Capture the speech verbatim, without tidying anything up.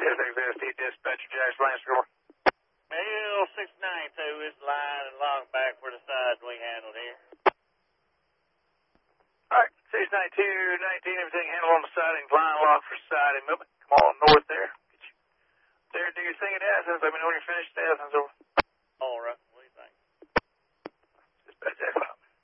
S X S T dispatcher, Josh Landscroller. L six ninety-two is line and long back for the sides we handled here. All right, six ninety-two, nineteen, everything handled on the siding, line lock for siding movement. Come on north there. Get you there, do your thing at Athens. Let me know when you're finished at Athens. Over.